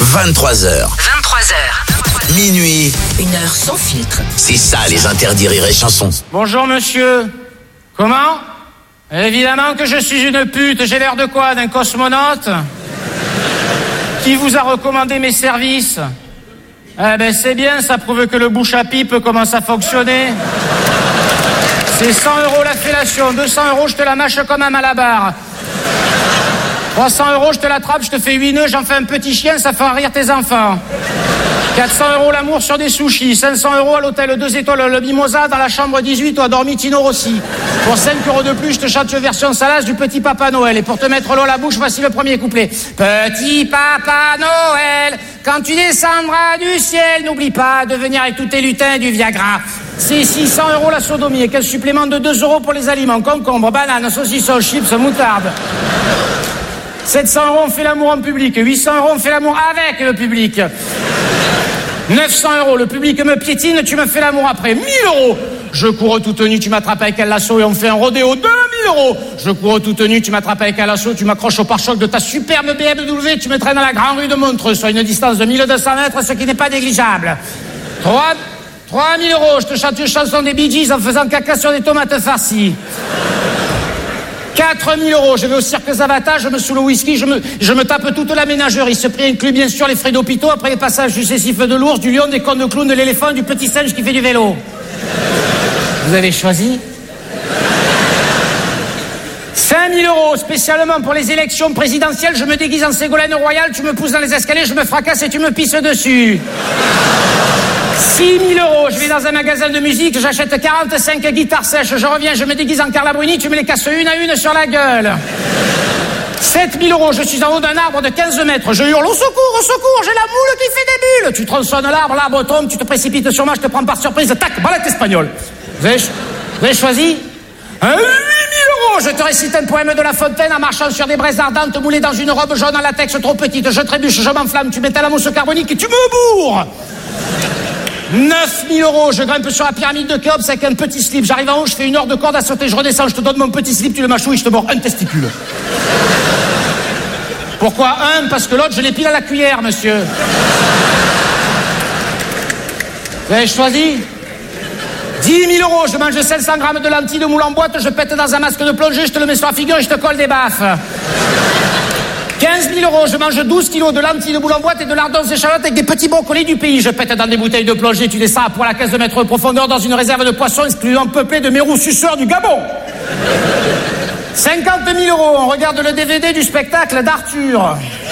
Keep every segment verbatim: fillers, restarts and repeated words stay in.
vingt-trois heures. vingt-trois heures. Minuit. Une heure sans filtre. C'est ça les interdits Rire et Chanson. Bonjour monsieur. Comment ? Évidemment que je suis une pute. J'ai l'air de quoi ? D'un cosmonaute ? Qui vous a recommandé mes services ? Eh ben c'est bien, ça prouve que le bouche à pipe commence à fonctionner. C'est cent euros la fellation, deux cents euros je te la mâche comme un malabar. trois cents euros je te l'attrape, je te fais huit nœuds, j'en fais un petit chien, ça fera rire tes enfants. quatre cents euros l'amour sur des sushis, cinq cents euros à l'hôtel deux étoiles le Mimosa, dans la chambre dix-huit où a dormi Tino Rossi. Pour cinq euros de plus, je te chante une version salace du Petit Papa Noël. Et pour te mettre l'eau à la bouche, voici le premier couplet. Petit Papa Noël, quand tu descendras du ciel, n'oublie pas de venir avec tous tes lutins du Viagra. C'est six cents euros la sodomie et quel supplément de deux euros pour les aliments, concombre, bananes, saucisson, chips, moutarde. sept cents euros on fait l'amour en public, huit cents euros on fait l'amour avec le public. neuf cents euros, le public me piétine, tu me fais l'amour après. mille euros, je cours tout nu, tu m'attrapes avec un lasso et on fait un rodéo. deux mille euros, je cours tout nu, tu m'attrapes avec un lasso, tu m'accroches au pare-choc de ta superbe B M W, tu me traînes dans la grande rue de Montreux, sur une distance de mille deux cents mètres, ce qui n'est pas négligeable. trois mille euros, je te chante une chanson des Bee Gees en faisant caca sur des tomates farcies. quatre mille euros, je vais au cirque Zavata, je me saoule au whisky, je me, je me tape toute la ménagerie. Ce prix inclut bien sûr les frais d'hôpitaux, après les passages successifs de l'ours, du lion, des cornes de clown, de l'éléphant, du petit singe qui fait du vélo. Vous avez choisi ? cinq mille euros, spécialement pour les élections présidentielles, je me déguise en Ségolène Royal, tu me pousses dans les escaliers, je me fracasse et tu me pisses dessus. six mille euros, je vais dans un magasin de musique, j'achète quarante-cinq guitares sèches, je reviens, je me déguise en Carla Bruni, tu me les casses une à une sur la gueule. sept mille euros, je suis en haut d'un arbre de quinze mètres, je hurle au secours, au secours, j'ai la moule qui fait des bulles. Tu tronçonnes l'arbre, l'arbre tombe, tu te précipites sur moi, je te prends par surprise, tac, balette espagnole. Vous avez, vous avez choisi ? Un huit mille euros, je te récite un poème de La Fontaine en marchant sur des braises ardentes moulées dans une robe jaune en latex trop petite, je trébuche, je m'enflamme, tu m'étales la mousse carbonique et tu me bourres. neuf mille euros, je grimpe sur la pyramide de Khéops avec un petit slip. J'arrive en haut, je fais une heure de corde à sauter, je redescends, je te donne mon petit slip, tu le mâchouilles, je te mords un testicule. Pourquoi un ? Parce que l'autre, je l'épile à la cuillère, monsieur. Vous avez choisi ? dix mille euros, je mange cinq cents grammes de lentilles de moule en boîte, je pète dans un masque de plongée, je te le mets sur la figure et je te colle des baffes. quinze mille euros, je mange douze kilos de lentilles de boule en boîte et de lardons échalotes avec des petits brocolis du pays. Je pète dans des bouteilles de plongée, tu descends à poil à quinze mètres de profondeur dans une réserve de poissons exclusivement peuplée de mérous suceurs du Gabon. cinquante mille euros, on regarde le D V D du spectacle d'Arthur.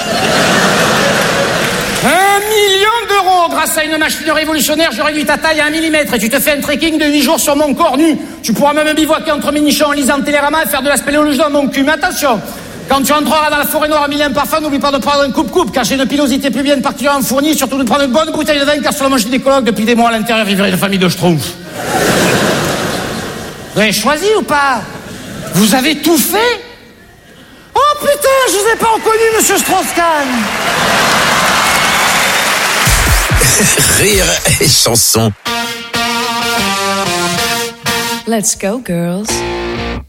Un million d'euros, grâce à une machine révolutionnaire, je réduis ta taille à un millimètre et tu te fais un trekking de huit jours sur mon corps nu. Tu pourras même bivouaquer entre mes nichons en lisant Télérama et faire de la spéléologie dans mon cul. Mais attention, quand tu entreras dans la forêt noire à mille et un parfums, n'oublie pas de prendre un coupe-coupe, car j'ai une pilosité pubienne particulièrement fournie, surtout de prendre une bonne bouteille de vin, car sur le manche des colocs, depuis des mois à l'intérieur, vivrait une famille de schtroumpfs. Vous avez choisi ou pas ? Vous avez tout fait ? Oh putain, je vous ai pas reconnu, monsieur Strauss-Kahn. Rire et Chanson. Let's go, girls.